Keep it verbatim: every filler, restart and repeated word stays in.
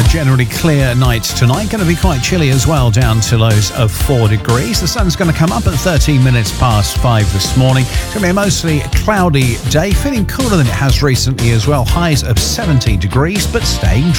generally clear night tonight. Going to be quite chilly as well, down to lows of four degrees. The sun's going to come up at thirteen minutes past five this morning. It's going to be a mostly cloudy day, feeling cooler than it has recently as well. Highs of seventeen degrees, but staying dry.